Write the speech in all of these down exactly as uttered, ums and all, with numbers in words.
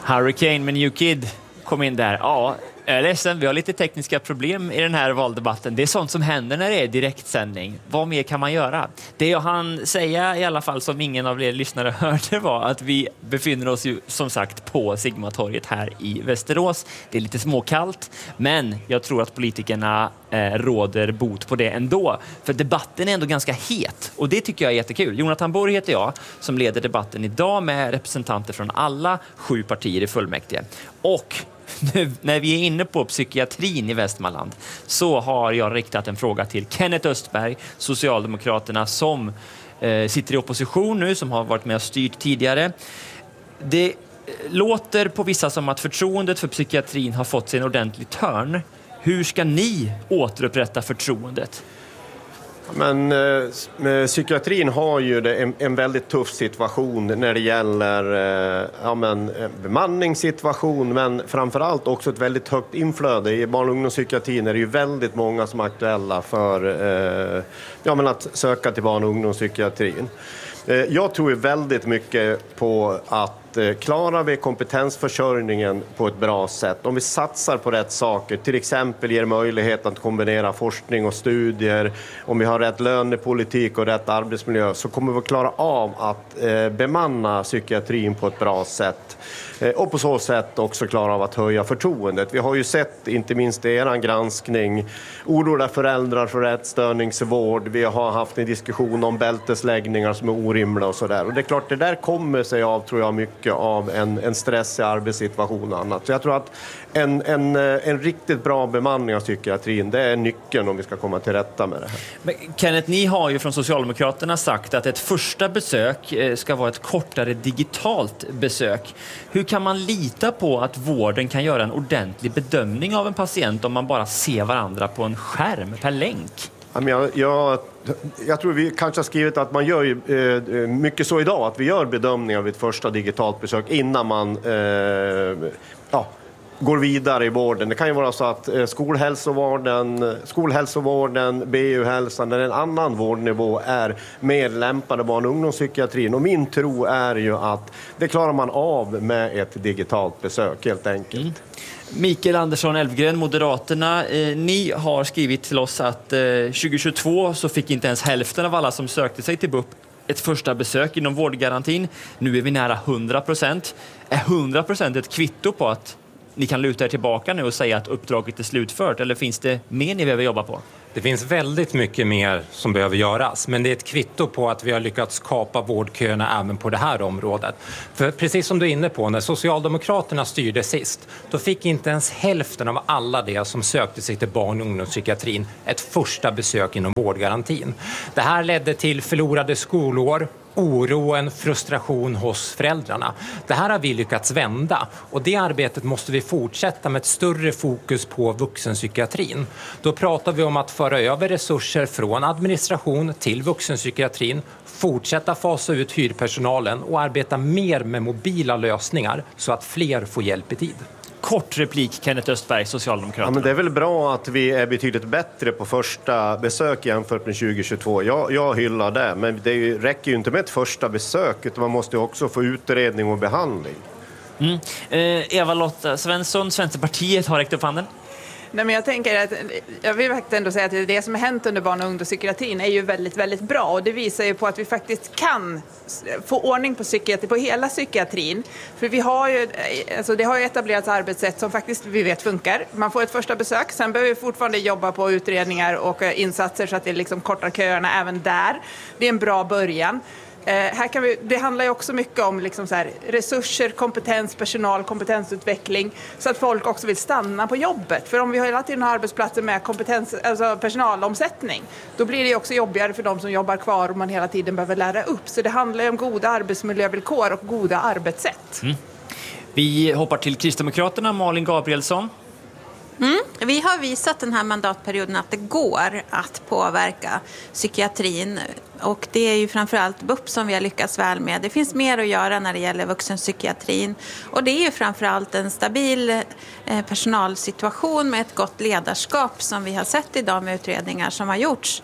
Hurricane med New Kid kom in där. Ja, jag är ledsen, vi har lite tekniska problem i den här valdebatten. Det är sånt som händer när det är direktsändning. Vad mer kan man göra? Det jag hann säga i alla fall, som ingen av er lyssnare hörde, var att vi befinner oss ju som sagt på Sigmatorget här i Västerås. Det är lite småkallt, men jag tror att politikerna eh, råder bot på det ändå. För debatten är ändå ganska het och det tycker jag är jättekul. Jonathan Borg heter jag som leder debatten idag med representanter från alla sju partier i fullmäktige. Och nu, när vi är inne på psykiatrin i Västmanland så har jag riktat en fråga till Kenneth Östberg, Socialdemokraterna, som eh, sitter i opposition nu, som har varit med och styrt tidigare. Det låter på vissa som att förtroendet för psykiatrin har fått sig en ordentlig törn. Hur ska ni återupprätta förtroendet? Men eh, psykiatrin har ju det, en, en väldigt tuff situation när det gäller eh, ja, men, bemanningssituation, men framförallt också ett väldigt högt inflöde. I barn- och ungdomspsykiatrin är det ju väldigt många som är aktuella för eh, ja, men att söka till barn- och ungdomspsykiatrin. Eh, jag tror ju väldigt mycket på att klarar vi kompetensförsörjningen på ett bra sätt, om vi satsar på rätt saker, till exempel ger möjlighet att kombinera forskning och studier, om vi har rätt lönepolitik och rätt arbetsmiljö, så kommer vi att klara av att eh, bemanna psykiatrin på ett bra sätt. Eh, och på så sätt också klara av att höja förtroendet. Vi har ju sett, inte minst i er granskning, oroliga föräldrar för rättsstörningsvård. Vi har haft en diskussion om bältesläggningar som är orimliga och sådär. Och det är klart, det där kommer sig av, tror jag, mycket av en, en stressig arbetssituation och annat. Så jag tror att en, en, en riktigt bra bemanning av psykiatrin, det är nyckeln om vi ska komma till rätta med det här. Men Kenneth, ni har ju från Socialdemokraterna sagt att ett första besök ska vara ett kortare digitalt besök. Hur kan man lita på att vården kan göra en ordentlig bedömning av en patient om man bara ser varandra på en skärm per länk? Jag, jag, jag tror vi kanske har skrivit att man gör ju, eh, mycket så idag, att vi gör bedömningar vid ett första digitalt besök innan man eh, ja, går vidare i vården. Det kan ju vara så att eh, skolhälsovården, skolhälsovården, B U-hälsan eller en annan vårdnivå är mer lämpade barn- och ungdomspsykiatrin. Och min tro är ju att det klarar man av med ett digitalt besök helt enkelt. Mm. Mikael Andersson Elfgren, Moderaterna, eh, ni har skrivit till oss att eh, tjugohundratjugotvå så fick inte ens hälften av alla som sökte sig till B U P ett första besök inom vårdgarantin. Nu är vi nära hundra procent. Är hundra procent ett kvitto på att ni kan luta er tillbaka nu och säga att uppdraget är slutfört? Eller finns det mer ni behöver jobba på? Det finns väldigt mycket mer som behöver göras, men det är ett kvitto på att vi har lyckats skapa vårdköerna även på det här området. För precis som du är inne på, när Socialdemokraterna styrde sist, då fick inte ens hälften av alla det som sökte sig till barn- och ungdomspsykiatrin ett första besök inom vårdgarantin. Det här ledde till förlorade skolår, oro, en frustration hos föräldrarna. Det här har vi lyckats vända och det arbetet måste vi fortsätta med ett större fokus på vuxenpsykiatrin. Då pratar vi om att föra över resurser från administration till vuxenpsykiatrin, fortsätta fasa ut hyrpersonalen och arbeta mer med mobila lösningar så att fler får hjälp i tid. Kort replik, Kenneth Östberg, Socialdemokraterna. Ja, men det är väl bra att vi är betydligt bättre på första besök jämfört med tjugohundratjugotvå. Jag, jag hyllar det, men det ju, räcker ju inte med ett första besök, utan man måste också få utredning och behandling. Mm. Eh, Eva-Lotta Svensson, Centerpartiet har räckt upp handen. Nej, men jag tänker att jag vill faktiskt ändå säga att det som har hänt under barn- och ungdomspsykiatrin är ju väldigt, väldigt bra. Och det visar ju på att vi faktiskt kan få ordning på psykiatri, på hela psykiatrin. För vi har ju, alltså det har ju etablerats arbetssätt som faktiskt vi vet funkar. Man får ett första besök, sen behöver vi fortfarande jobba på utredningar och insatser så att det liksom kortar köerna även där. Det är en bra början. Eh, här kan vi, det handlar ju också mycket om liksom så här, resurser, kompetens, personal, kompetensutveckling så att folk också vill stanna på jobbet. För om vi hela tiden har arbetsplatser med kompetens, alltså personalomsättning, då blir det också jobbigare för de som jobbar kvar och man hela tiden behöver lära upp. Så det handlar ju om goda arbetsmiljövillkor och goda arbetssätt. Mm. Vi hoppar till Kristdemokraterna, Malin Gabrielsson. Mm. Vi har visat den här mandatperioden att det går att påverka psykiatrin och det är ju framförallt B U P som vi har lyckats väl med. Det finns mer att göra när det gäller vuxenpsykiatrin och det är ju framförallt en stabil personalsituation med ett gott ledarskap som vi har sett i de utredningar som har gjorts.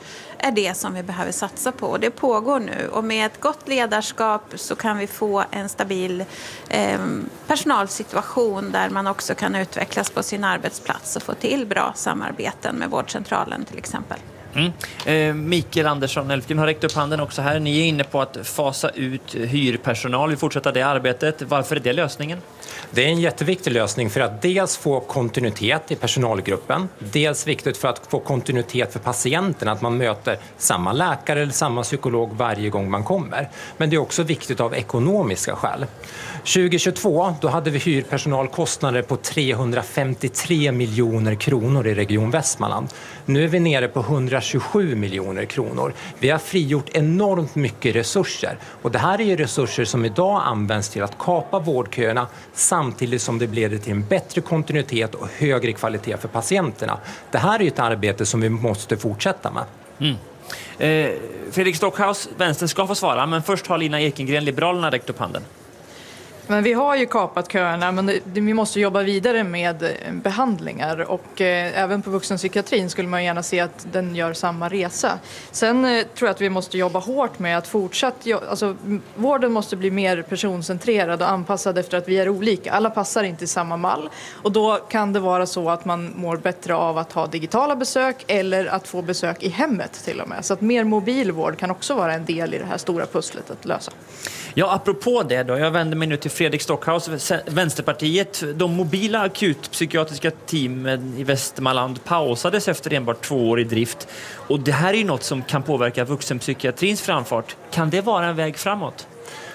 är det som vi behöver satsa på. Och det pågår nu. Och med ett gott ledarskap så kan vi få en stabil eh, personalsituation där man också kan utvecklas på sin arbetsplats och få till bra samarbeten med vårdcentralen till exempel. Mm. Eh, Mikael Andersson Elfgren har räckt upp handen också här. Ni är inne på att fasa ut hyrpersonal. Vi fortsätter det arbetet. Varför är det lösningen? Det är en jätteviktig lösning för att dels få kontinuitet i personalgruppen. Dels viktigt för att få kontinuitet för patienten, att man möter samma läkare eller samma psykolog varje gång man kommer. Men det är också viktigt av ekonomiska skäl. tjugohundratjugotvå då hade vi hyrpersonalkostnader på trehundrafemtiotre miljoner kronor i Region Västmanland. Nu är vi nere på hundratjugosju miljoner kronor. Vi har frigjort enormt mycket resurser. Och det här är ju resurser som idag används till att kapa vårdköerna samtidigt som det leder till en bättre kontinuitet och högre kvalitet för patienterna. Det här är ju ett arbete som vi måste fortsätta med. Mm. Eh, Fredrik Stockhaus, Vänstern ska få svara, men först har Lina Ekengren, Liberalerna, räckt upp handen. Men vi har ju kapat köerna, men det, vi måste jobba vidare med behandlingar och eh, även på vuxenpsykiatrin skulle man gärna se att den gör samma resa. Sen eh, tror jag att vi måste jobba hårt med att fortsatt, alltså vården måste bli mer personcentrerad och anpassad efter att vi är olika. Alla passar inte i samma mall och då kan det vara så att man mår bättre av att ha digitala besök eller att få besök i hemmet till och med. Så att mer mobilvård kan också vara en del i det här stora pusslet att lösa. Ja, apropå det då, jag vänder mig nu till Fredrik Stockhaus, Vänsterpartiet. De mobila akutpsykiatriska teamen i Västmanland pausades efter enbart två år i drift. Och det här är ju något som kan påverka vuxenpsykiatrins framfart. Kan det vara en väg framåt?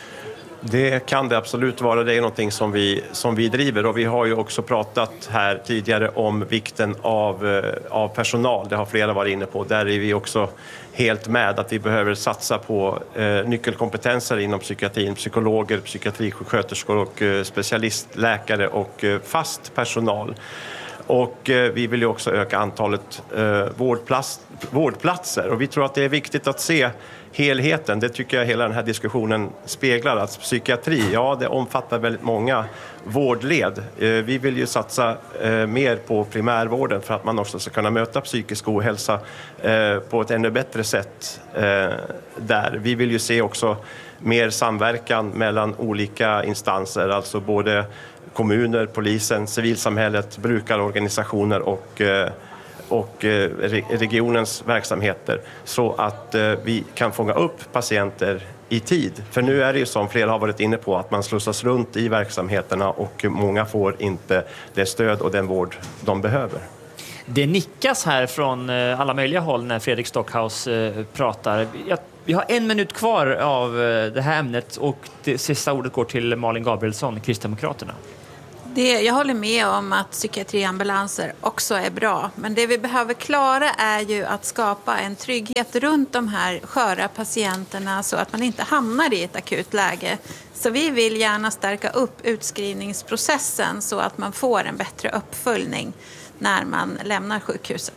Det kan det absolut vara. Det är någonting som vi, som vi driver och vi har ju också pratat här tidigare om vikten av, av personal. Det har flera varit inne på. Där är vi också helt med att vi behöver satsa på eh, nyckelkompetenser inom psykiatrin, psykologer, psykiatrisjuksköterskor och eh, specialistläkare och eh, fast personal. Och eh, vi vill ju också öka antalet eh, vårdplats, vårdplatser och vi tror att det är viktigt att se helheten. Det tycker jag hela den här diskussionen speglar. Att psykiatri, ja det omfattar väldigt många vårdled. Eh, vi vill ju satsa eh, mer på primärvården för att man också ska kunna möta psykisk ohälsa eh, på ett ännu bättre sätt eh, där. Vi vill ju se också mer samverkan mellan olika instanser, alltså både kommuner, polisen, civilsamhället, brukarorganisationer och, och regionens verksamheter så att vi kan fånga upp patienter i tid. För nu är det ju som flera har varit inne på att man slussas runt i verksamheterna och många får inte det stöd och den vård de behöver. Det nickas här från alla möjliga håll när Fredrik Stockhaus pratar. Vi har en minut kvar av det här ämnet och det sista ordet går till Malin Gabrielsson, Kristdemokraterna. Det, jag håller med om att psykiatriambulanser också är bra. Men det vi behöver klara är ju att skapa en trygghet runt de här sköra patienterna så att man inte hamnar i ett akut läge. Så vi vill gärna stärka upp utskrivningsprocessen så att man får en bättre uppföljning när man lämnar sjukhuset.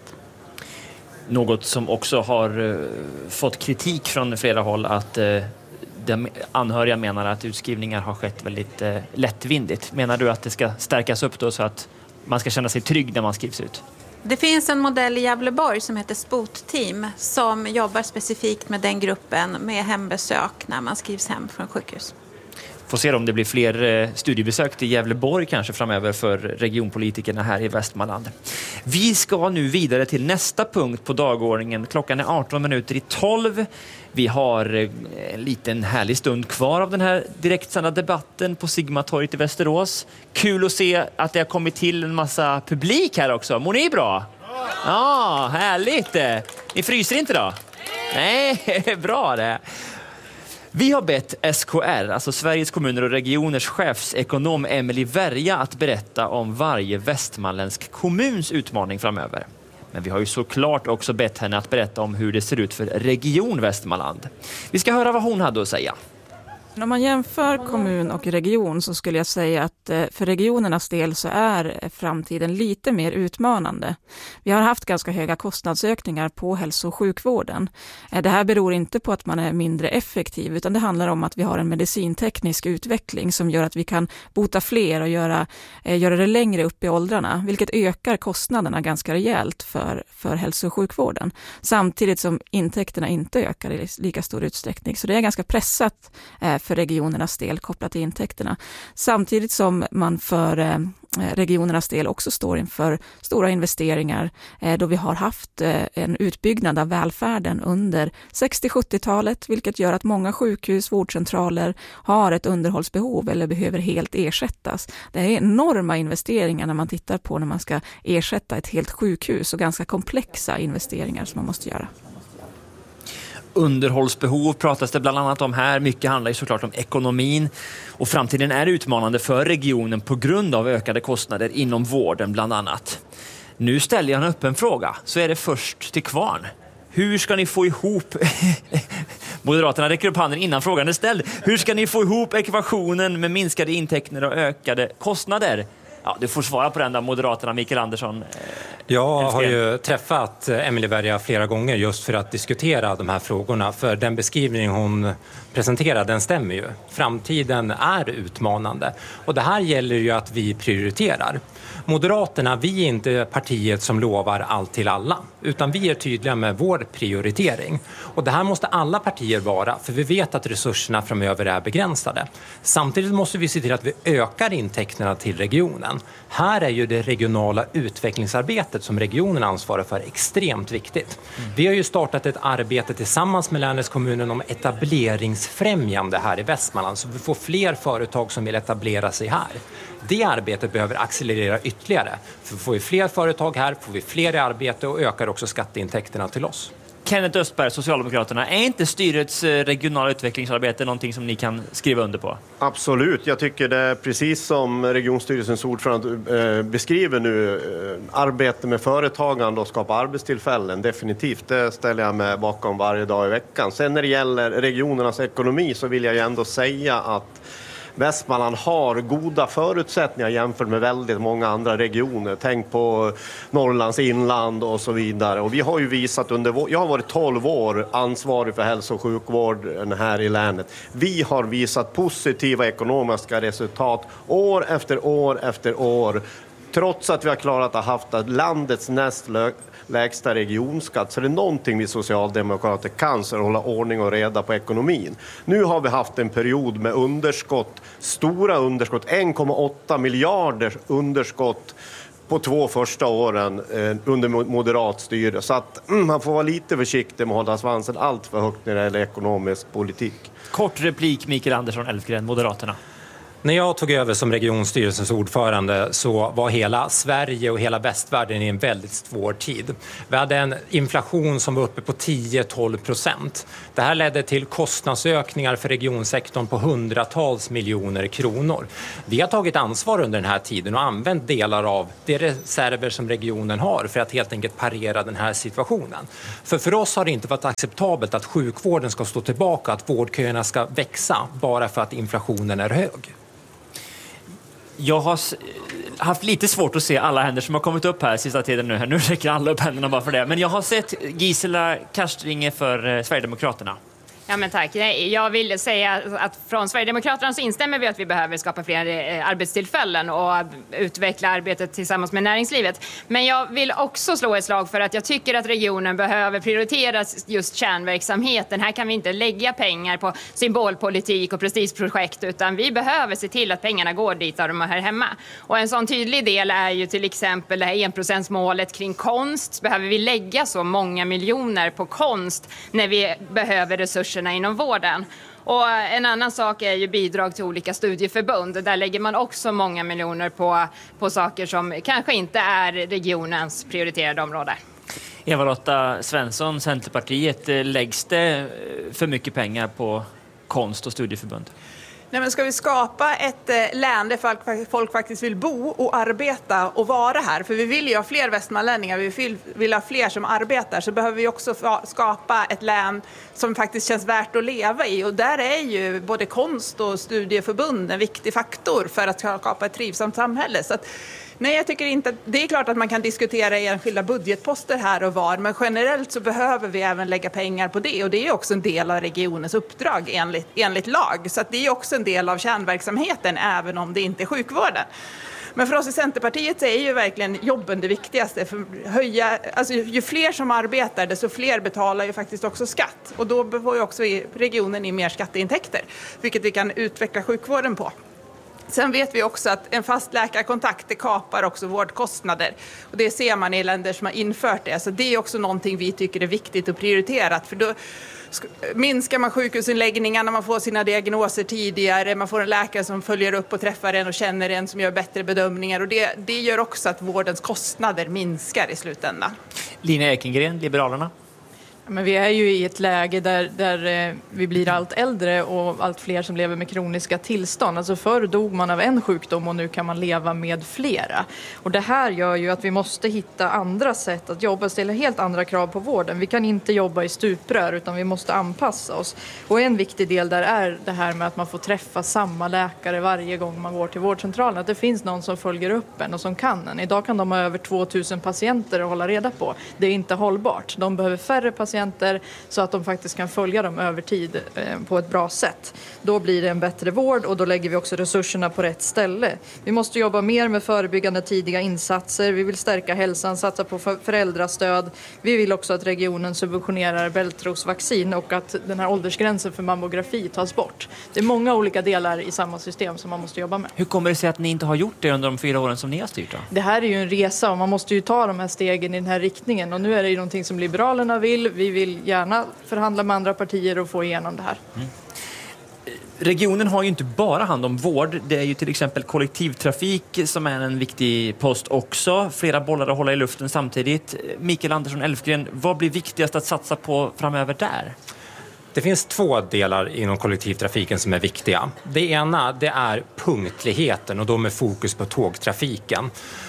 Något som också har uh, fått kritik från flera håll att uh, de anhöriga menar att utskrivningar har skett väldigt uh, lättvindigt. Menar du att det ska stärkas upp då så att man ska känna sig trygg när man skrivs ut? Det finns en modell i Gävleborg som heter Spot-team som jobbar specifikt med den gruppen med hembesök när man skrivs hem från sjukhus. Får se om det blir fler studiebesök till Gävleborg kanske framöver för regionpolitikerna här i Västmanland. Vi ska nu vidare till nästa punkt på dagordningen. Klockan är arton minuter i tolv. Vi har en liten härlig stund kvar av den här direktsända debatten på Sigmatorget i Västerås. Kul att se att det har kommit till en massa publik här också. Mår ni bra? Ja, härligt. Ni fryser inte då? Nej, bra det. Vi har bett S K R, alltså Sveriges kommuner och regioners chefsekonom Emily Verja att berätta om varje västmanländsk kommuns utmaning framöver. Men vi har ju såklart också bett henne att berätta om hur det ser ut för Region Västmanland. Vi ska höra vad hon hade att säga. Om man jämför kommun och region så skulle jag säga att för regionernas del så är framtiden lite mer utmanande. Vi har haft ganska höga kostnadsökningar på hälso- och sjukvården. Det här beror inte på att man är mindre effektiv utan det handlar om att vi har en medicinteknisk utveckling som gör att vi kan bota fler och göra, göra det längre upp i åldrarna, vilket ökar kostnaderna ganska rejält för, för hälso- och sjukvården. Samtidigt som intäkterna inte ökar i lika stor utsträckning. Så det är ganska pressat för regionernas del kopplat till intäkterna. Samtidigt som man för regionernas del också står inför stora investeringar då vi har haft en utbyggnad av välfärden under sextio-sjuttiotalet, vilket gör att många sjukhus, vårdcentraler har ett underhållsbehov eller behöver helt ersättas. Det är enorma investeringar när man tittar på när man ska ersätta ett helt sjukhus och ganska komplexa investeringar som man måste göra. Underhållsbehov pratas det bland annat om här. Mycket handlar ju såklart om ekonomin och framtiden är utmanande för regionen på grund av ökade kostnader inom vården bland annat. Nu ställer jag en öppen fråga, så är det först till kvarn. Hur ska ni få ihop... Moderaterna räcker upp handen innan frågan är ställd. Hur ska ni få ihop ekvationen med minskade intäkter och ökade kostnader? Ja, du får svara på den där, Moderaterna, Mikael Andersson. Jag har ju träffat Emilie Berga flera gånger just för att diskutera de här frågorna. För den beskrivning hon presenterar, den stämmer ju. Framtiden är utmanande. Och det här gäller ju att vi prioriterar. Moderaterna, vi är inte partiet som lovar allt till alla. Utan vi är tydliga med vår prioritering. Och det här måste alla partier vara, för vi vet att resurserna framöver är begränsade. Samtidigt måste vi se till att vi ökar intäkterna till regionen. Här är ju det regionala utvecklingsarbetet som regionen ansvarar för extremt viktigt. Mm. Vi har ju startat ett arbete tillsammans med länets kommuner om etableringsfrämjande här i Västmanland, så vi får fler företag som vill etablera sig här. Det arbetet behöver accelerera ytterligare. För får vi fler företag här, får vi fler i arbete och ökar också skatteintäkterna till oss. Kenneth Östberg, Socialdemokraterna, är inte styrets regionala utvecklingsarbete någonting som ni kan skriva under på? Absolut, jag tycker det är precis som regionstyrelsens ordförande beskriver nu, arbete med företagande och skapa arbetstillfällen, definitivt, det ställer jag mig bakom varje dag i veckan. Sen när det gäller regionernas ekonomi så vill jag ju ändå säga att Västmanland har goda förutsättningar jämfört med väldigt många andra regioner. Tänk på Norrlands inland och så vidare. Och vi har ju visat under, jag har varit tolv år ansvarig för hälso- och sjukvården här i länet. Vi har visat positiva ekonomiska resultat år efter år efter år. Trots att vi har klarat att ha haft landets näst lägsta regionskatt, så det är någonting vi socialdemokrater kan, så hålla ordning och reda på ekonomin. Nu har vi haft en period med underskott, stora underskott, en komma åtta miljarder underskott på två första åren eh, under moderat styre. Så att mm, man får vara lite försiktig med att hålla svansen allt för högt när det gäller ekonomisk politik. Kort replik, Mikael Andersson Elfgren, Moderaterna. När jag tog över som regionstyrelsens ordförande så var hela Sverige och hela västvärlden i en väldigt svår tid. Vi hade en inflation som var uppe på tio till tolv procent. Det här ledde till kostnadsökningar för regionsektorn på hundratals miljoner kronor. Vi har tagit ansvar under den här tiden och använt delar av de reserver som regionen har för att helt enkelt parera den här situationen. För för oss har det inte varit acceptabelt att sjukvården ska stå tillbaka, att vårdköerna ska växa bara för att inflationen är hög. Jag har haft lite svårt att se alla händer som har kommit upp här sista tiden nu. Nu räcker alla upp händerna bara för det. Men jag har sett Gisela Karstringe för Sverigedemokraterna. Ja, men tack. Nej, jag vill säga att från Sverigedemokraterna så instämmer vi att vi behöver skapa fler arbetstillfällen och utveckla arbetet tillsammans med näringslivet. Men jag vill också slå ett slag för att jag tycker att regionen behöver prioritera just kärnverksamheten. Här kan vi inte lägga pengar på symbolpolitik och prestigeprojekt, utan vi behöver se till att pengarna går dit där de är här hemma. Och en sån tydlig del är ju till exempel det här enprocentsmålet kring konst. Behöver vi lägga så många miljoner på konst när vi behöver resurser inom vården? Och en annan sak är ju bidrag till olika studieförbund. Där lägger man också många miljoner på, på saker som kanske inte är regionens prioriterade område. Eva-Lotta Svensson, Centerpartiet, läggs det för mycket pengar på konst och studieförbund? Nej, men ska vi skapa ett eh, län där folk, folk faktiskt vill bo och arbeta och vara här, för vi vill ju ha fler västmanlänningar, vi vill, vill ha fler som arbetar, så behöver vi också fa- skapa ett län som faktiskt känns värt att leva i, och där är ju både konst och studieförbund en viktig faktor för att skapa ett trivsamt samhälle. Så att, nej, jag tycker inte att, det är klart att man kan diskutera enskilda budgetposter här och var, men generellt så behöver vi även lägga pengar på det, och det är också en del av regionens uppdrag enligt, enligt lag. Så att det är också en del av kärnverksamheten, även om det inte är sjukvården. Men för oss i Centerpartiet är ju verkligen jobben det viktigaste. För höja, alltså ju fler som arbetar, desto fler betalar ju faktiskt också skatt. Och då får ju också regionen in mer skatteintäkter, vilket vi kan utveckla sjukvården på. Sen vet vi också att en fast läkarkontakt, det kapar också vårdkostnader. Och det ser man i länder som har infört det. Så det är också någonting vi tycker är viktigt och prioriterat. För då minskar man sjukhusinläggningarna, man får sina diagnoser tidigare, man får en läkare som följer upp och träffar en och känner en, som gör bättre bedömningar. Och det, det gör också att vårdens kostnader minskar i slutändan. Lina Ekengren, Liberalerna. Men vi är ju i ett läge där, där vi blir allt äldre och allt fler som lever med kroniska tillstånd. Alltså förr dog man av en sjukdom och nu kan man leva med flera. Och det här gör ju att vi måste hitta andra sätt att jobba, ställa helt andra krav på vården. Vi kan inte jobba i stuprör, utan vi måste anpassa oss. Och en viktig del där är det här med att man får träffa samma läkare varje gång man går till vårdcentralen. Att det finns någon som följer upp en och som kan en. Idag kan de ha över tvåtusen patienter att hålla reda på. Det är inte hållbart. De behöver färre patienter så att de faktiskt kan följa dem över tid eh, på ett bra sätt. Då blir det en bättre vård, och då lägger vi också resurserna på rätt ställe. Vi måste jobba mer med förebyggande tidiga insatser. Vi vill stärka hälsan, satsa på föräldrastöd. Vi vill också att regionen subventionerar bältrosvaccin och att den här åldersgränsen för mammografi tas bort. Det är många olika delar i samma system som man måste jobba med. Hur kommer det sig att ni inte har gjort det under de fyra åren som ni har styrt då? Det här är ju en resa och man måste ju ta de här stegen i den här riktningen. Och nu är det ju någonting som Liberalerna vill. Vi vill gärna förhandla med andra partier och få igenom det här. Mm. Regionen har ju inte bara hand om vård. Det är ju till exempel kollektivtrafik som är en viktig post också. Flera bollar att hålla i luften samtidigt. Mikael Andersson Elfgren, vad blir viktigast att satsa på framöver där? Det finns två delar inom kollektivtrafiken som är viktiga. Det ena, det är punktligheten, och då med fokus på tågtrafiken.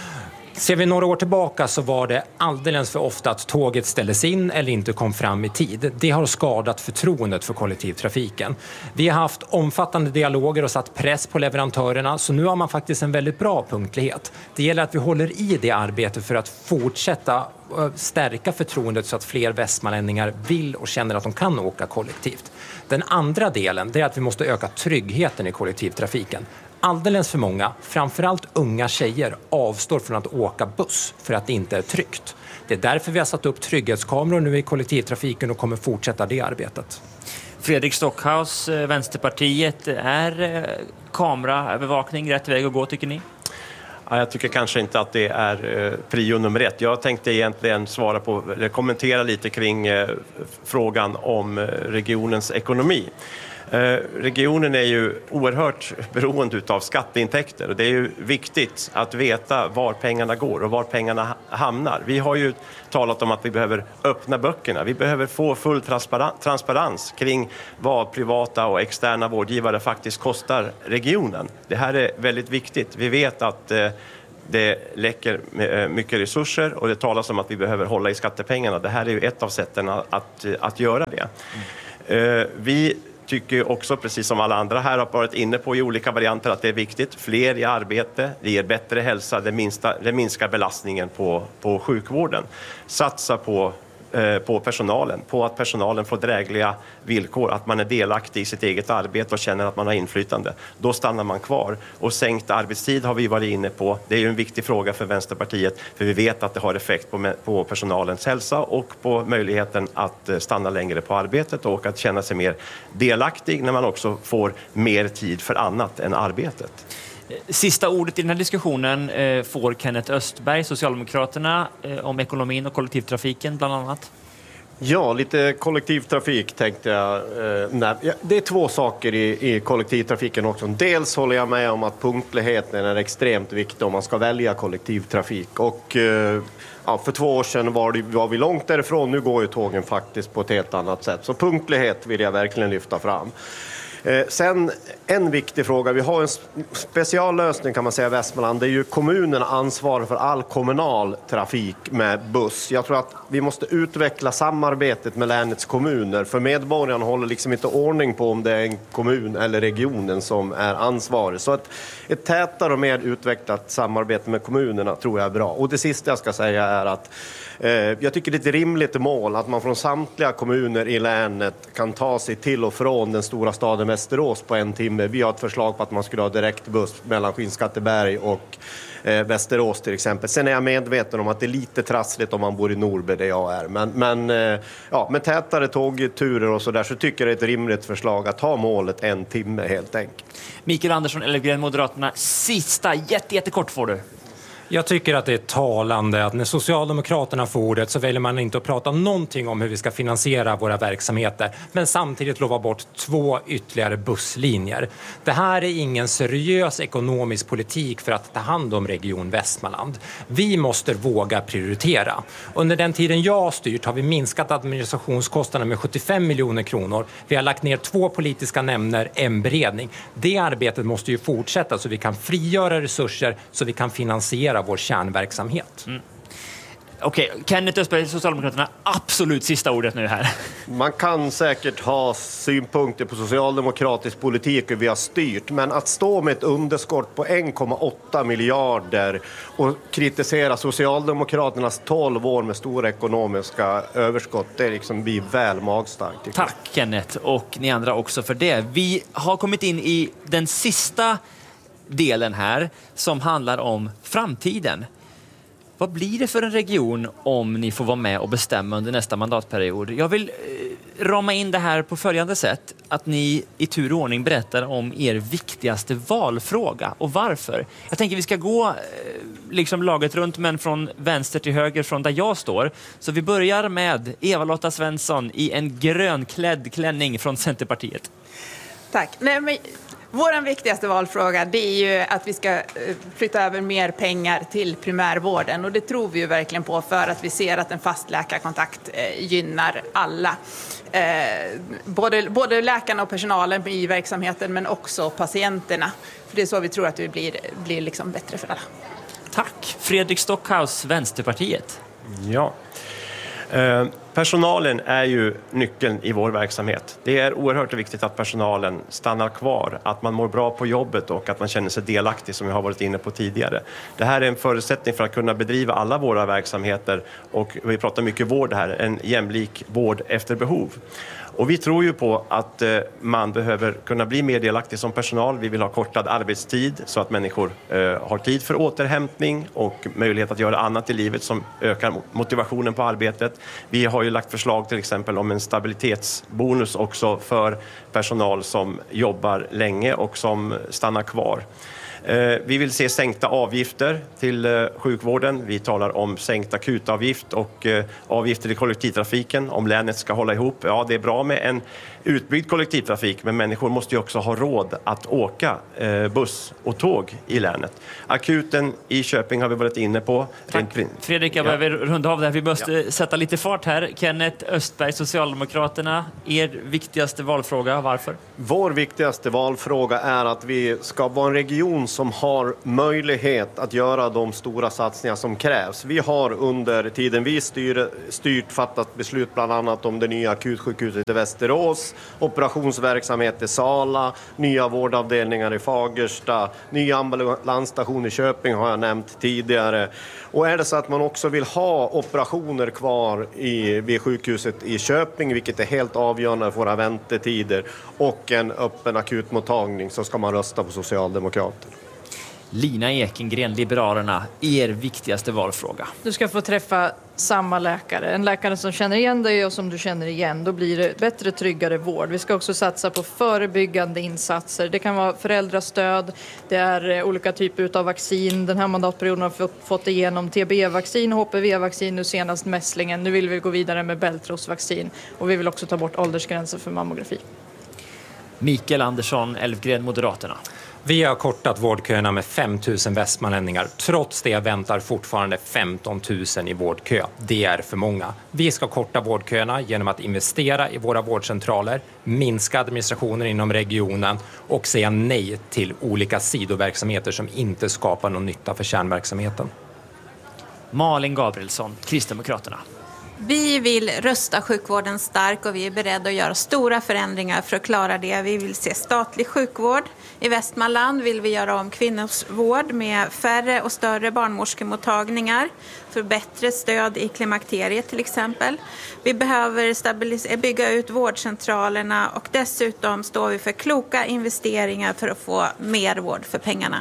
Ser vi några år tillbaka så var det alldeles för ofta att tåget ställdes in eller inte kom fram i tid. Det har skadat förtroendet för kollektivtrafiken. Vi har haft omfattande dialoger och satt press på leverantörerna, så nu har man faktiskt en väldigt bra punktlighet. Det gäller att vi håller i det arbetet för att fortsätta stärka förtroendet så att fler västmanlänningar vill och känner att de kan åka kollektivt. Den andra delen, det är att vi måste öka tryggheten i kollektivtrafiken. Alldeles för många, framförallt unga tjejer, avstår från att åka buss för att det inte är tryggt. Det är därför vi har satt upp trygghetskameror nu i kollektivtrafiken och kommer fortsätta det arbetet. Fredrik Stockhaus, Vänsterpartiet, är kameraövervakning rätt väg att gå, tycker ni? Ja, jag tycker kanske inte att det är eh, prio nummer ett. Jag tänkte egentligen svara på, eller kommentera lite kring eh, frågan om eh, regionens ekonomi. Eh, regionen är ju oerhört beroende av skatteintäkter, och det är ju viktigt att veta var pengarna går och var pengarna hamnar. Vi har ju talat om att vi behöver öppna böckerna. Vi behöver få full transparens kring vad privata och externa vårdgivare faktiskt kostar regionen. Det här är väldigt viktigt. Vi vet att eh, det läcker mycket resurser, och det talas om att vi behöver hålla i skattepengarna. Det här är ju ett av sätten att, att göra det. Mm. Eh, vi tycker också, precis som alla andra här har varit inne på i olika varianter, att det är viktigt. Fler i arbete, det ger bättre hälsa, det, minsta, det minskar belastningen på, på sjukvården. Satsa på, eh, på personalen, på att personalen får drägliga villkor, att man är delaktig i sitt eget arbete och känner att man har inflytande. Då stannar man kvar. Och sänkt arbetstid har vi varit inne på. Det är ju en viktig fråga för Vänsterpartiet, för vi vet att det har effekt på, på personalens hälsa och på möjligheten att stanna längre på arbetet och att känna sig mer delaktig när man också får mer tid för annat än arbetet. Sista ordet i den här diskussionen eh, får Kenneth Östberg, Socialdemokraterna, eh, om ekonomin och kollektivtrafiken bland annat. Ja, lite kollektivtrafik tänkte jag. Eh, det är två saker i, i kollektivtrafiken också. Dels håller jag med om att punktligheten är extremt viktig om man ska välja kollektivtrafik. Och eh, ja, för två år sedan var, det, var vi långt därifrån. Nu går ju tågen faktiskt på ett helt annat sätt. Så punktlighet vill jag verkligen lyfta fram. Eh, sen en viktig fråga, vi har en speciallösning kan man säga i Västmanland, det är ju kommunerna ansvarar för all kommunal trafik med buss. Jag tror att vi måste utveckla samarbetet med länets kommuner, för medborgarna håller liksom inte ordning på om det är en kommun eller regionen som är ansvarig. Så att ett tätare och mer utvecklat samarbete med kommunerna tror jag är bra. Och det sista jag ska säga är att eh, jag tycker det är ett rimligt mål att man från samtliga kommuner i länet kan ta sig till och från den stora staden Västerås på en timme. Vi har ett förslag på att man skulle ha direktbuss mellan Skinnskatteberg och eh, Västerås till exempel. Sen är jag medveten om att det är lite trassligt om man bor i Norrby där jag är. Men, men eh, ja, med tätare tågturer och så där så tycker jag det är ett rimligt förslag att ha målet en timme helt enkelt. Mikael Andersson, Elfgren, Moderaterna. Sista, jätte, jättekort får du. Jag tycker att det är talande att när Socialdemokraterna får ordet så väljer man inte att prata någonting om hur vi ska finansiera våra verksamheter, men samtidigt lova bort två ytterligare busslinjer. Det här är ingen seriös ekonomisk politik för att ta hand om Region Västmanland. Vi måste våga prioritera. Under den tiden jag har styrt har vi minskat administrationskostnaderna med sjuttiofem miljoner kronor. Vi har lagt ner två politiska nämnder, en beredning. Det arbetet måste ju fortsätta så vi kan frigöra resurser så vi kan finansiera vår kärnverksamhet. Mm. Okej, okay. Kenneth Östberg, Socialdemokraterna, absolut sista ordet nu här. Man kan säkert ha synpunkter på socialdemokratisk politik och vi har styrt, men att stå med ett underskott på en komma åtta miljarder och kritisera Socialdemokraternas tolv år med stora ekonomiska överskott, det liksom blir väl magstarkt. Tack Kenneth, och ni andra också för det. Vi har kommit in i den sista delen här som handlar om framtiden. Vad blir det för en region om ni får vara med och bestämma under nästa mandatperiod? Jag vill eh, rama in det här på följande sätt. Att ni i tur och ordning berättar om er viktigaste valfråga och varför. Jag tänker vi ska gå eh, liksom laget runt, men från vänster till höger från där jag står. Så vi börjar med Eva-Lotta Svensson i en grönklädd klänning från Centerpartiet. Tack. Nej, men vår viktigaste valfråga det är ju att vi ska flytta över mer pengar till primärvården, och det tror vi ju verkligen på för att vi ser att en fast läkarkontakt eh, gynnar alla. Eh, både, både läkarna och personalen i verksamheten men också patienterna. För det är så vi tror att det blir, blir liksom bättre för alla. Tack. Fredrik Stockhaus, Vänsterpartiet. Ja. Eh, personalen är ju nyckeln i vår verksamhet. Det är oerhört viktigt att personalen stannar kvar, att man mår bra på jobbet och att man känner sig delaktig, som jag har varit inne på tidigare. Det här är en förutsättning för att kunna bedriva alla våra verksamheter, och vi pratar mycket vård här, en jämlik vård efter behov. Och vi tror ju på att eh, man behöver kunna bli mer delaktig som personal. Vi vill ha kortad arbetstid så att människor eh, har tid för återhämtning och möjlighet att göra annat i livet som ökar motivationen på arbetet. Vi har ju lagt förslag till exempel om en stabilitetsbonus också för personal som jobbar länge och som stannar kvar. Vi vill se sänkta avgifter till sjukvården. Vi talar om sänkt akutavgift och avgifter i kollektivtrafiken om länet ska hålla ihop. Ja, det är bra med en utbyggd kollektivtrafik, men människor måste ju också ha råd att åka buss och tåg i länet. Akuten i Köping har vi varit inne på. Tack. Fredrik, jag behöver ja. runda av det här. Vi måste ja. sätta lite fart här. Kenneth Östberg, Socialdemokraterna, er viktigaste valfråga, varför? Vår viktigaste valfråga är att vi ska vara en region som har möjlighet att göra de stora satsningar som krävs. Vi har under tiden vi styr, styrt fattat beslut bland annat om det nya akutsjukhuset i Västerås, operationsverksamhet i Sala, nya vårdavdelningar i Fagersta, nya ambulansstation i Köping har jag nämnt tidigare. Och är det så att man också vill ha operationer kvar i, vid sjukhuset i Köping, vilket är helt avgörande för våra väntetider, och en öppen akutmottagning, så ska man rösta på Socialdemokraterna. Lina Ekengren, Liberalerna, er viktigaste valfråga. Du ska få träffa samma läkare, en läkare som känner igen dig och som du känner igen. Då blir det bättre, tryggare vård. Vi ska också satsa på förebyggande insatser. Det kan vara föräldrastöd, det är olika typer av vaccin. Den här mandatperioden har vi fått igenom T B-vaccin, H P V-vaccin, nu senast mässlingen. Nu vill vi gå vidare med bältros-vaccin, och vi vill också ta bort åldersgränser för mammografi. Mikael Andersson, Elfgren, Moderaterna. Vi har kortat vårdköerna med fem tusen västmanlänningar. Trots det väntar fortfarande femton tusen i vårdkö. Det är för många. Vi ska korta vårdköerna genom att investera i våra vårdcentraler, minska administrationen inom regionen och säga nej till olika sidoverksamheter som inte skapar någon nytta för kärnverksamheten. Malin Gabrielsson, Kristdemokraterna. Vi vill rösta sjukvården stark och vi är beredda att göra stora förändringar för att klara det. Vi vill se statlig sjukvård. I Västmanland vill vi göra om kvinnors vård med färre och större barnmorskemottagningar för bättre stöd i klimakteriet till exempel. Vi behöver stabilis- bygga ut vårdcentralerna och dessutom står vi för kloka investeringar för att få mer vård för pengarna.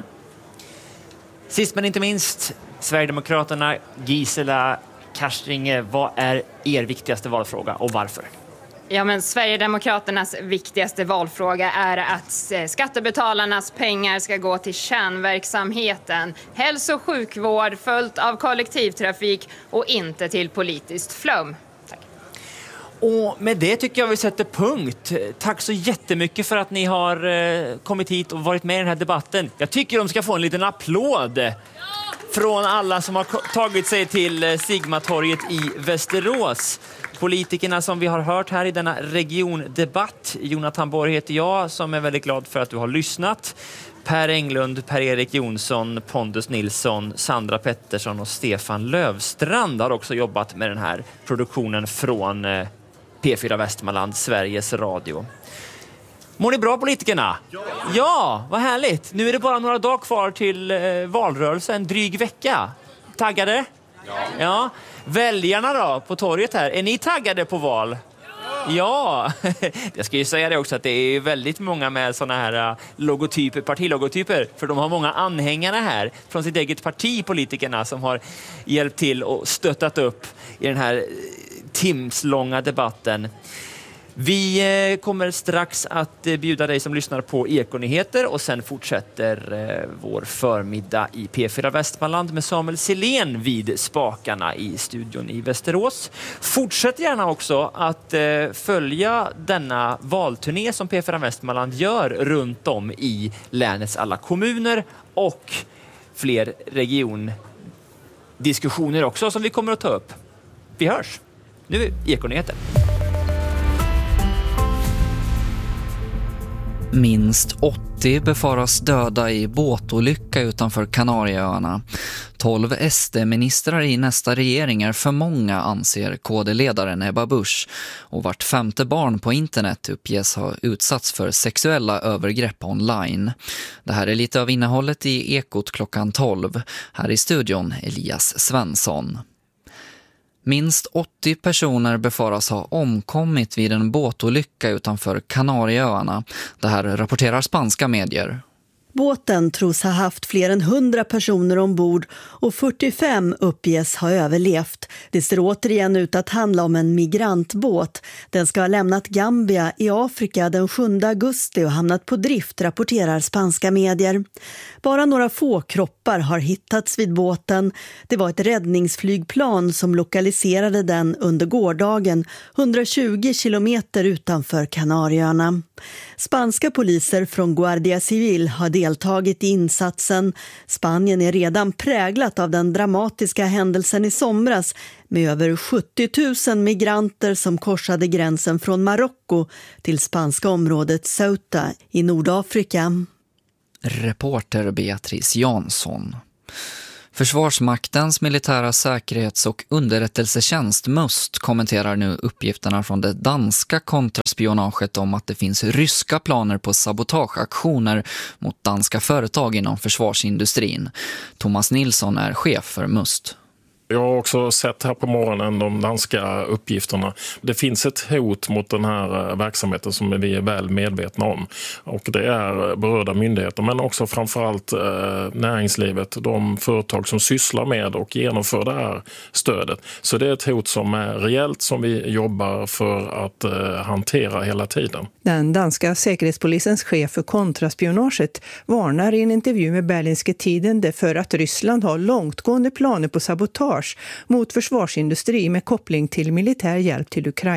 Sist men inte minst, Sverigedemokraterna, Gisela Karstringe, vad är er viktigaste valfråga och varför? Ja, men Sverigedemokraternas viktigaste valfråga är att skattebetalarnas pengar ska gå till kärnverksamheten. Hälso- och sjukvård följt av kollektivtrafik och inte till politiskt flum. Tack. Och med det tycker jag vi sätter punkt. Tack så jättemycket för att ni har eh, kommit hit och varit med i den här debatten. Jag tycker de ska få en liten applåd från alla som har tagit sig till Sigmatorget i Västerås. Politikerna som vi har hört här i denna regiondebatt. Jonathan Borg heter jag som är väldigt glad för att du har lyssnat. Per Englund, Per-Erik Jonsson, Pondus Nilsson, Sandra Pettersson och Stefan Lövstrand har också jobbat med den här produktionen från P fyra Västmanland, Sveriges Radio. Mår ni bra, politikerna? Ja! Ja, vad härligt. Nu är det bara några dagar kvar till eh, valrörelsen, en dryg vecka. Taggade? Ja. Ja. Väljarna då, på torget här. Är ni taggade på val? Ja! Ja. Jag ska ju säga det också att det är väldigt många med såna här uh, logotyper, partilogotyper. För de har många anhängare här från sitt eget parti, politikerna, som har hjälpt till och stöttat upp i den här uh, timslånga debatten. Vi kommer strax att bjuda dig som lyssnar på Ekonyheter och sen fortsätter vår förmiddag i P fyra Västmanland med Samuel Silén vid spakarna i studion i Västerås. Fortsätt gärna också att följa denna valturné som P fyra Västmanland gör runt om i länets alla kommuner och fler regiondiskussioner också som vi kommer att ta upp. Vi hörs. Nu är Ekonyheter. Minst åttio befaras döda i båtolycka utanför Kanarieöarna. tolv S D-ministrar i nästa regering är för många, anser K D-ledaren Ebba Busch. Och vart femte barn på internet uppges ha utsatts för sexuella övergrepp online. Det här är lite av innehållet i Ekot klockan tolv. Här i studion Elias Svensson. Minst åttio personer befaras ha omkommit vid en båtolycka utanför Kanarieöarna. Det här rapporterar spanska medier. Båten tros ha haft fler än hundra personer ombord och fyrtiofem uppges ha överlevt. Det ser återigen ut att handla om en migrantbåt. Den ska ha lämnat Gambia i Afrika den sjunde augusti och hamnat på drift, rapporterar spanska medier. Bara några få kroppar har hittats vid båten. Det var ett räddningsflygplan som lokaliserade den under gårdagen hundratjugo kilometer utanför Kanarieöarna. Spanska poliser från Guardia Civil har deltagit i insatsen. Spanien är redan präglat av den dramatiska händelsen i somras med över sjuttio tusen migranter som korsade gränsen från Marocko till spanska området Ceuta i Nordafrika. Reporter Beatrice Jansson. Försvarsmaktens militära säkerhets- och underrättelsetjänst MUST kommenterar nu uppgifterna från det danska kontraspionaget om att det finns ryska planer på sabotageaktioner mot danska företag inom försvarsindustrin. Thomas Nilsson är chef för MUST. Jag har också sett här på morgonen de danska uppgifterna. Det finns ett hot mot den här verksamheten som vi är väl medvetna om. Och det är berörda myndigheter men också framförallt eh, näringslivet. De företag som sysslar med och genomför det här stödet. Så det är ett hot som är reellt som vi jobbar för att eh, hantera hela tiden. Den danska säkerhetspolisens chef för kontraspionaget varnar i en intervju med Berlingske Tidende för att Ryssland har långtgående planer på sabotage mot försvarsindustri med koppling till militär hjälp till Ukraina.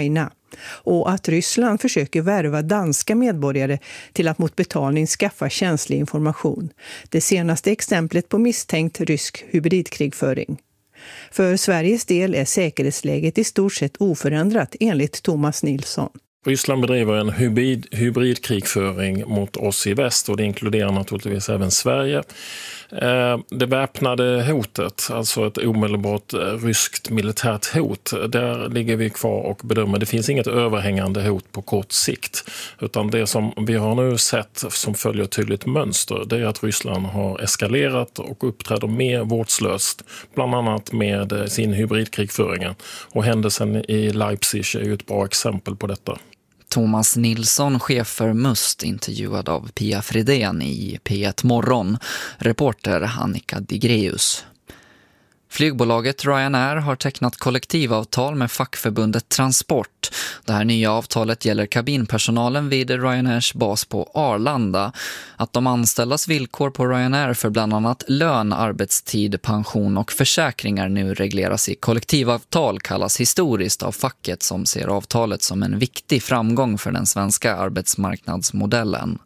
Och att Ryssland försöker värva danska medborgare till att mot betalning skaffa känslig information. Det senaste exemplet på misstänkt rysk hybridkrigföring. För Sveriges del är säkerhetsläget i stort sett oförändrat enligt Thomas Nilsson. Ryssland bedriver en hybrid, hybridkrigföring mot oss i väst och det inkluderar naturligtvis även Sverige. Det väpnade hotet, alltså ett omedelbart ryskt militärt hot, där ligger vi kvar och bedömer. Det finns inget överhängande hot på kort sikt, utan det som vi har nu sett som följer ett tydligt mönster, det är att Ryssland har eskalerat och uppträder mer vårdslöst, bland annat med sin hybridkrigföring. Och händelsen i Leipzig är ju ett bra exempel på detta. Thomas Nilsson, chef för Must, intervjuad av Pia Fridén i P ett Morgon. Reporter Annika Digreus. Flygbolaget Ryanair har tecknat kollektivavtal med fackförbundet Transport. Det här nya avtalet gäller kabinpersonalen vid Ryanairs bas på Arlanda. Att de anställdas villkor på Ryanair för bland annat lön, arbetstid, pension och försäkringar nu regleras i kollektivavtal kallas historiskt av facket som ser avtalet som en viktig framgång för den svenska arbetsmarknadsmodellen.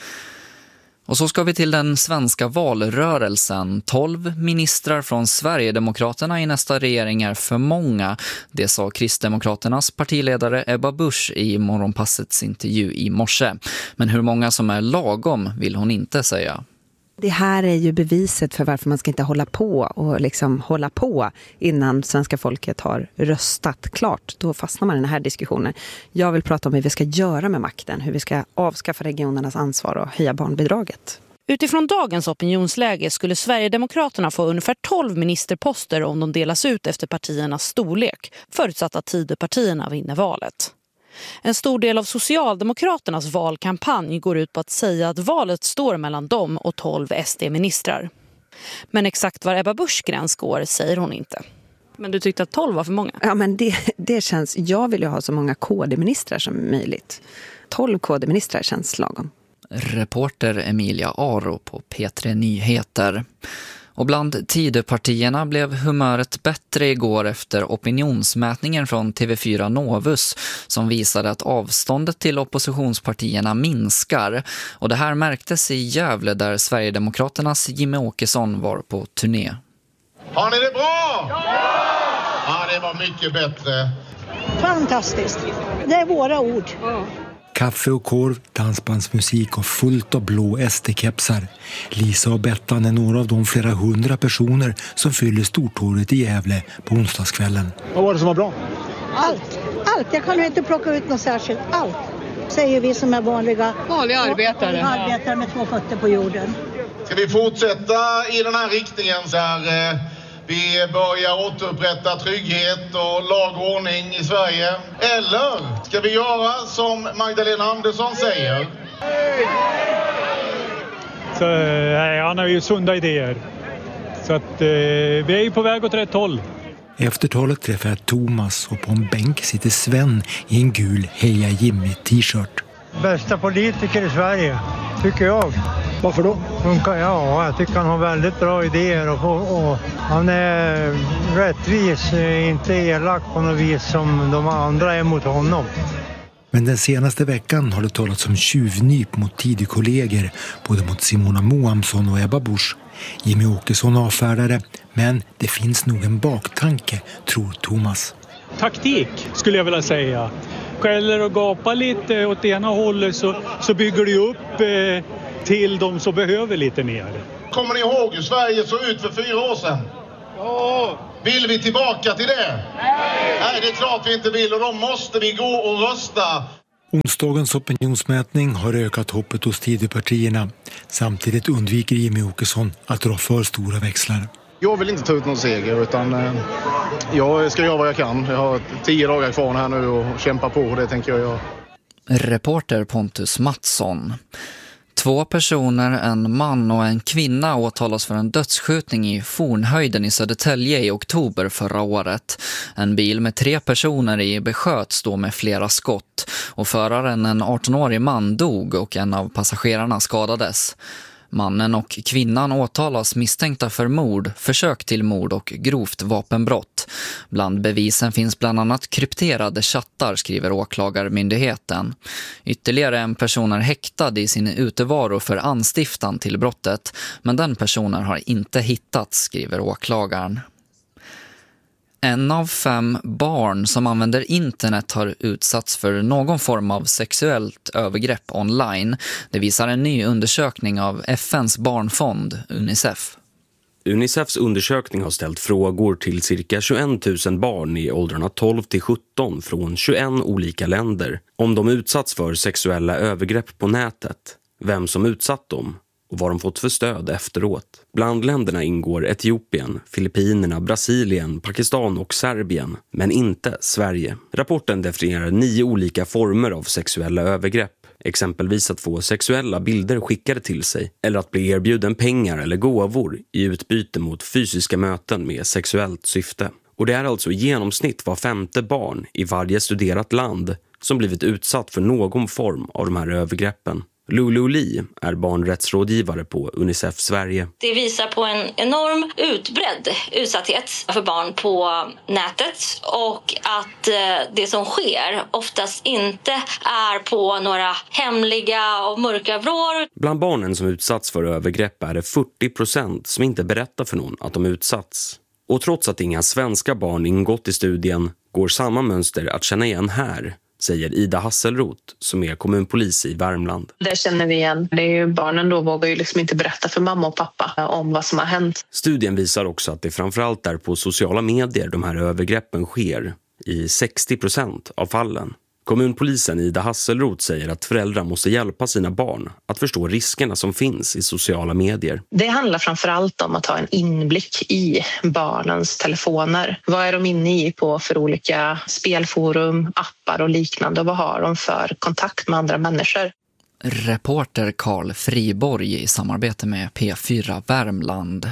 Och så ska vi till den svenska valrörelsen. tolv ministrar från Sverigedemokraterna i nästa regering är för många. Det sa Kristdemokraternas partiledare Ebba Busch i Morgonpassets intervju i morse. Men hur många som är lagom vill hon inte säga. Det här är ju beviset för varför man ska inte hålla på och liksom hålla på innan svenska folket har röstat klart. Då fastnar man i den här diskussionen. Jag vill prata om hur vi ska göra med makten, hur vi ska avskaffa regionernas ansvar och höja barnbidraget. Utifrån dagens opinionsläge skulle Sverigedemokraterna få ungefär tolv ministerposter om de delas ut efter partiernas storlek, förutsatt att Tidöpartierna vinner valet. En stor del av Socialdemokraternas valkampanj går ut på att säga att valet står mellan dem och tolv S D-ministrar. Men exakt var Ebba Buschs gräns går säger hon inte. Men du tyckte att tolv var för många? Ja, men det, det känns... Jag vill ju ha så många K D-ministrar som möjligt. tolv K D-ministrar känns lagom. Reporter Emilia Aro på P tre Nyheter. Och bland Tidöpartierna blev humöret bättre igår efter opinionsmätningen från T V fyra Novus som visade att avståndet till oppositionspartierna minskar. Och det här märktes i Gävle där Sverigedemokraternas Jimmie Åkesson var på turné. Har ni det bra? Ja! Ja, det var mycket bättre. Fantastiskt. Det är våra ord. Ja. Kaffe och korv, dansbandsmusik och fullt av blå S D-kepsar. Lisa och Bettan är några av de flera hundra personer som fyller Stortorget i Gävle på onsdagskvällen. Vad var det som var bra? Allt. Allt. Jag kan inte plocka ut något särskilt. Allt. Säger vi som är vanliga. Vanliga arbetare. Arbetare med två fötter på jorden. Ska vi fortsätta i den här riktningen så här... Eh... Vi börjar återupprätta trygghet och lag och ordning i Sverige. Eller ska vi göra som Magdalena Andersson säger? Så, nej, han har ju sunda idéer. Så att eh, vi är ju på väg åt rätt håll. Efter talet träffar jag Thomas och på en bänk sitter Sven i en gul Heja Jimmy-t-shirt. Bästa politiker i Sverige, tycker jag. Varför då? Ja, jag tycker han har väldigt bra idéer och, och, och han är rättvis, inte elak på något vis som de andra är mot honom. Men den senaste veckan har det talats om tjuvnyp mot tidig kollegor, både mot Simona Moamsson och Ebba Busch. Jimmie Åkesson avfärdar det, men det finns nog en baktanke, tror Thomas. Taktik skulle jag vilja säga. Skäller och gapar lite åt ena hållet så, så bygger det upp eh, till de som behöver lite mer. Kommer ni ihåg hur Sverige såg ut för fyra år sedan? Ja. Vill vi tillbaka till det? Nej. Nej, det är klart vi inte vill och då måste vi gå och rösta. Onsdagens opinionsmätning har ökat hoppet hos Tidöpartierna. Samtidigt undviker Jimmie Åkesson att dra för stora växlar. Jag vill inte ta ut någon seger utan eh, jag ska göra vad jag kan. Jag har tio dagar kvar här nu och kämpa på och det tänker jag göra. Reporter Pontus Mattsson. Två personer, en man och en kvinna åtalas för en dödsskjutning i Fornhöjden i Södertälje i oktober förra året. En bil med tre personer i besköts då med flera skott och föraren, en arton-årig man, dog och en av passagerarna skadades. Mannen och kvinnan åtalas misstänkta för mord, försök till mord och grovt vapenbrott. brott. Bland bevisen finns bland annat krypterade chattar, skriver åklagarmyndigheten. Ytterligare en person är häktad i sin utevaro för anstiftan till brottet, men den personen har inte hittats, skriver åklagaren. En av fem barn som använder internet har utsatts för någon form av sexuellt övergrepp online. Det visar en ny undersökning av F N:s barnfond, Unicef. Unicefs undersökning har ställt frågor till cirka tjugoett tusen barn i åldrarna tolv till sjutton från tjugoett olika länder om de utsatts för sexuella övergrepp på nätet, vem som utsatt dem och vad de fått för stöd efteråt. Bland länderna ingår Etiopien, Filippinerna, Brasilien, Pakistan och Serbien, men inte Sverige. Rapporten definierar nio olika former av sexuella övergrepp, exempelvis att få sexuella bilder skickade till sig eller att bli erbjuden pengar eller gåvor i utbyte mot fysiska möten med sexuellt syfte. Och det är alltså i genomsnitt var femte barn i varje studerat land som blivit utsatt för någon form av de här övergreppen. Lulu Lee är barnrättsrådgivare på Unicef Sverige. Det visar på en enorm utbredd utsatthet för barn på nätet och att det som sker oftast inte är på några hemliga och mörka vrår. Bland barnen som utsatts för övergrepp är det fyrtio procent som inte berättar för någon att de utsatts. Och trots att inga svenska barn ingått i studien går samma mönster att känna igen här, säger Ida Hasselroth som är kommunpolis i Värmland. Det känner vi igen. Det är ju, barnen då vågar ju liksom inte berätta för mamma och pappa om vad som har hänt. Studien visar också att det framförallt är på sociala medier de här övergreppen sker i sextio procent av fallen. Kommunpolisen Ida Hasselroth säger att föräldrar måste hjälpa sina barn att förstå riskerna som finns i sociala medier. Det handlar framförallt om att ha en inblick i barnens telefoner. Vad är de inne i på för olika spelforum, appar och liknande, och vad har de för kontakt med andra människor? Reporter Karl Friborg i samarbete med P fyra Värmland.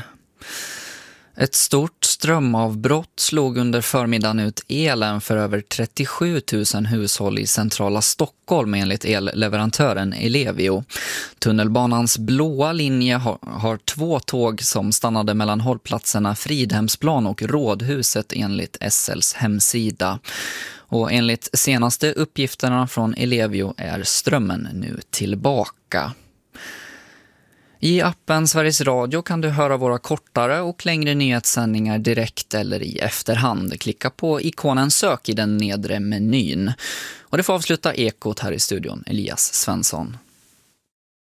Ett stort strömavbrott slog under förmiddagen ut elen för över trettiosju tusen hushåll i centrala Stockholm enligt elleverantören Ellevio. Tunnelbanans blåa linje har, har två tåg som stannade mellan hållplatserna Fridhemsplan och Rådhuset enligt S L:s hemsida. Och enligt senaste uppgifterna från Ellevio är strömmen nu tillbaka. I appen Sveriges Radio kan du höra våra kortare och längre nyhetssändningar direkt eller i efterhand. Klicka på ikonen sök i den nedre menyn. Och det får avsluta Ekot här i studion, Elias Svensson.